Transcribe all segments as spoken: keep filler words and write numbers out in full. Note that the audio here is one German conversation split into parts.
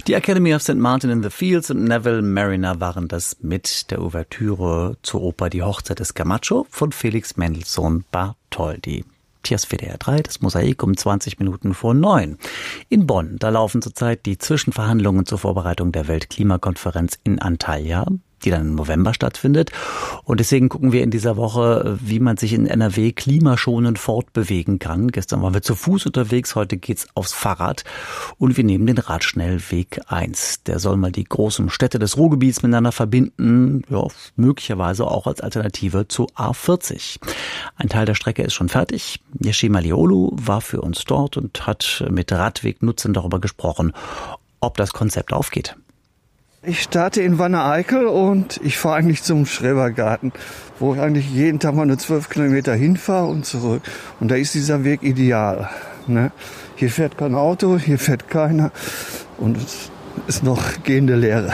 Die Academy of Saint Martin in the Fields und Neville Mariner waren das mit der Ouvertüre zur Oper Die Hochzeit des Camacho von Felix Mendelssohn Bartholdy. Hier ist W D R drei, das Mosaik um zwanzig Minuten vor neun. In Bonn, da laufen zurzeit die Zwischenverhandlungen zur Vorbereitung der Weltklimakonferenz in Antalya, die dann im November stattfindet. Und deswegen gucken wir in dieser Woche, wie man sich in N R W klimaschonend fortbewegen kann. Gestern waren wir zu Fuß unterwegs, heute geht's aufs Fahrrad. Und wir nehmen den Radschnellweg eins. Der soll mal die großen Städte des Ruhrgebiets miteinander verbinden, ja, möglicherweise auch als Alternative zu A vierzig. Ein Teil der Strecke ist schon fertig. Yeshi Maliolu war für uns dort und hat mit Radwegnutzern darüber gesprochen, ob das Konzept aufgeht. Ich starte in Wanne-Eickel und ich fahre eigentlich zum Schrebergarten, wo ich eigentlich jeden Tag mal nur zwölf Kilometer hinfahre und zurück. Und da ist dieser Weg ideal. Ne? Hier fährt kein Auto, hier fährt keiner und es ist noch gehende Leere.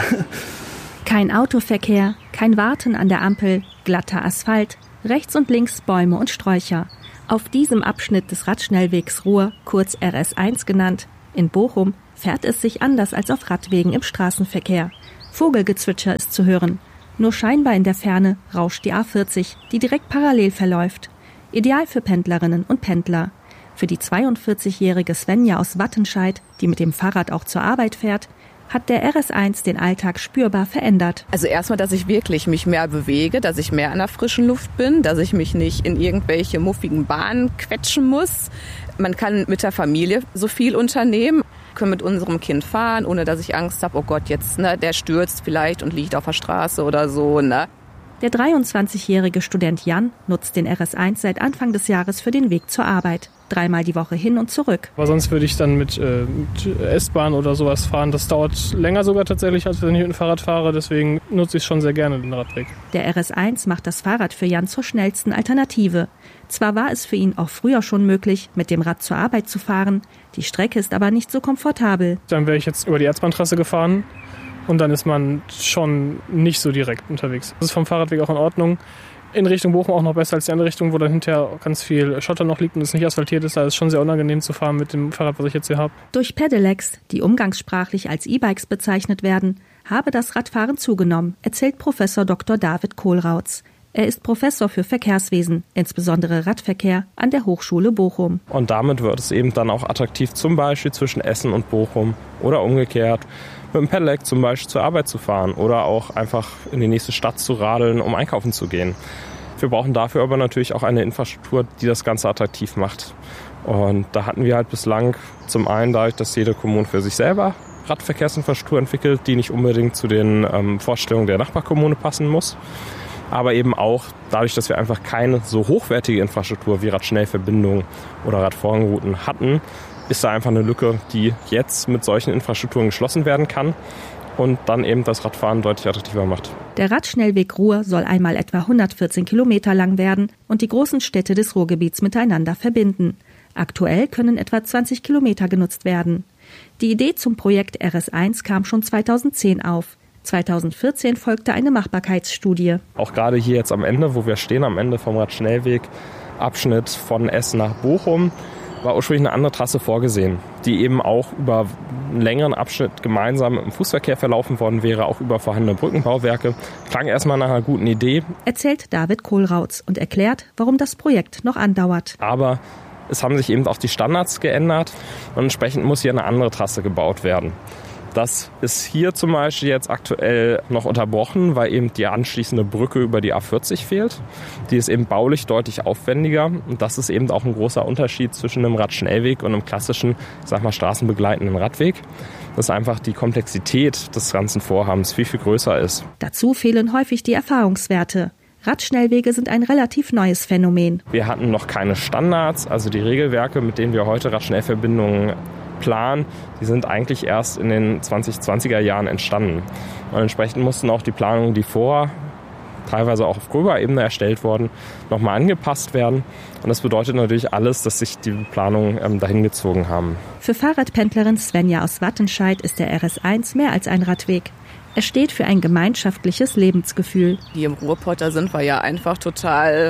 Kein Autoverkehr, kein Warten an der Ampel, glatter Asphalt, rechts und links Bäume und Sträucher. Auf diesem Abschnitt des Radschnellwegs Ruhr, kurz R S eins genannt, in Bochum, fährt es sich anders als auf Radwegen im Straßenverkehr. Vogelgezwitscher ist zu hören. Nur scheinbar in der Ferne rauscht die A vierzig, die direkt parallel verläuft. Ideal für Pendlerinnen und Pendler. Für die zweiundvierzigjährige Svenja aus Wattenscheid, die mit dem Fahrrad auch zur Arbeit fährt, hat der R S eins den Alltag spürbar verändert. Also erstmal, dass ich wirklich mich mehr bewege, dass ich mehr an der frischen Luft bin, dass ich mich nicht in irgendwelche muffigen Bahnen quetschen muss. Man kann mit der Familie so viel unternehmen. Können mit unserem Kind fahren, ohne dass ich Angst habe, oh Gott, jetzt, ne, der stürzt vielleicht und liegt auf der Straße oder so, ne. Der dreiundzwanzigjährige Student Jan nutzt den R S eins seit Anfang des Jahres für den Weg zur Arbeit. Dreimal die Woche hin und zurück. Aber sonst würde ich dann mit, äh, mit S-Bahn oder sowas fahren. Das dauert länger sogar tatsächlich, als wenn ich mit dem Fahrrad fahre. Deswegen nutze ich schon sehr gerne den Radweg. Der R S eins macht das Fahrrad für Jan zur schnellsten Alternative. Zwar war es für ihn auch früher schon möglich, mit dem Rad zur Arbeit zu fahren. Die Strecke ist aber nicht so komfortabel. Dann wäre ich jetzt über die Erzbahntrasse gefahren. Und dann ist man schon nicht so direkt unterwegs. Das ist vom Fahrradweg auch in Ordnung. In Richtung Bochum auch noch besser als die andere Richtung, wo dann hinterher ganz viel Schotter noch liegt und es nicht asphaltiert ist. Da ist es schon sehr unangenehm zu fahren mit dem Fahrrad, was ich jetzt hier habe. Durch Pedelecs, die umgangssprachlich als E-Bikes bezeichnet werden, habe das Radfahren zugenommen, erzählt Professor Doktor David Kohlrautz. Er ist Professor für Verkehrswesen, insbesondere Radverkehr, an der Hochschule Bochum. Und damit wird es eben dann auch attraktiv, zum Beispiel zwischen Essen und Bochum oder umgekehrt, mit dem Pedelec zum Beispiel zur Arbeit zu fahren oder auch einfach in die nächste Stadt zu radeln, um einkaufen zu gehen. Wir brauchen dafür aber natürlich auch eine Infrastruktur, die das Ganze attraktiv macht. Und da hatten wir halt bislang zum einen dadurch, dass jede Kommune für sich selber Radverkehrsinfrastruktur entwickelt, die nicht unbedingt zu den ähm, Vorstellungen der Nachbarkommune passen muss. Aber eben auch dadurch, dass wir einfach keine so hochwertige Infrastruktur wie Radschnellverbindungen oder Radvorrangrouten hatten, ist da einfach eine Lücke, die jetzt mit solchen Infrastrukturen geschlossen werden kann und dann eben das Radfahren deutlich attraktiver macht. Der Radschnellweg Ruhr soll einmal etwa hundertvierzehn Kilometer lang werden und die großen Städte des Ruhrgebiets miteinander verbinden. Aktuell können etwa zwanzig Kilometer genutzt werden. Die Idee zum Projekt R S eins kam schon zweitausendzehn auf. zweitausendvierzehn folgte eine Machbarkeitsstudie. Auch gerade hier jetzt am Ende, wo wir stehen, am Ende vom Radschnellweg, Abschnitt von Essen nach Bochum, war ursprünglich eine andere Trasse vorgesehen, die eben auch über einen längeren Abschnitt gemeinsam im Fußverkehr verlaufen worden wäre, auch über vorhandene Brückenbauwerke. Klang erstmal nach einer guten Idee. Erzählt David Kohlrautz und erklärt, warum das Projekt noch andauert. Aber es haben sich eben auch die Standards geändert und entsprechend muss hier eine andere Trasse gebaut werden. Das ist hier zum Beispiel jetzt aktuell noch unterbrochen, weil eben die anschließende Brücke über die A vierzig fehlt. Die ist eben baulich deutlich aufwendiger und das ist eben auch ein großer Unterschied zwischen einem Radschnellweg und einem klassischen, ich sag mal, straßenbegleitenden Radweg. Dass einfach die Komplexität des ganzen Vorhabens viel, viel größer ist. Dazu fehlen häufig die Erfahrungswerte. Radschnellwege sind ein relativ neues Phänomen. Wir hatten noch keine Standards, also die Regelwerke, mit denen wir heute Radschnellverbindungen planen, die sind eigentlich erst in den zwanzig-zwanziger Jahren entstanden. Und entsprechend mussten auch die Planungen, die vorher teilweise auch auf gröberer Ebene erstellt wurden, nochmal angepasst werden. Und das bedeutet natürlich alles, dass sich die Planungen ähm, dahin gezogen haben. Für Fahrradpendlerin Svenja aus Wattenscheid ist der R S eins mehr als ein Radweg. Er steht für ein gemeinschaftliches Lebensgefühl. Hier im Ruhrpott, da sind wir ja einfach total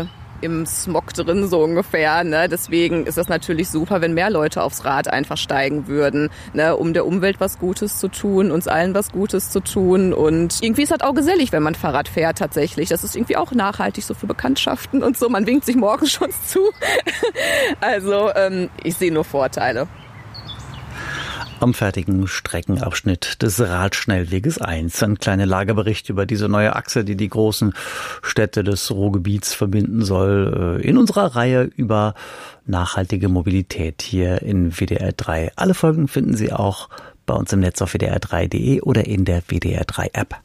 im Smog drin, so ungefähr. Ne? Deswegen ist das natürlich super, wenn mehr Leute aufs Rad einfach steigen würden, ne? Um der Umwelt was Gutes zu tun, uns allen was Gutes zu tun. Und irgendwie ist das auch gesellig, wenn man Fahrrad fährt tatsächlich. Das ist irgendwie auch nachhaltig, so für Bekanntschaften und so. Man winkt sich morgens schon zu. Also ähm, ich sehe nur Vorteile. Am fertigen Streckenabschnitt des Radschnellweges eins. Ein kleiner Lagebericht über diese neue Achse, die die großen Städte des Ruhrgebiets verbinden soll, in unserer Reihe über nachhaltige Mobilität hier in W D R drei. Alle Folgen finden Sie auch bei uns im Netz auf W D R drei Punkt de oder in der W D R drei App.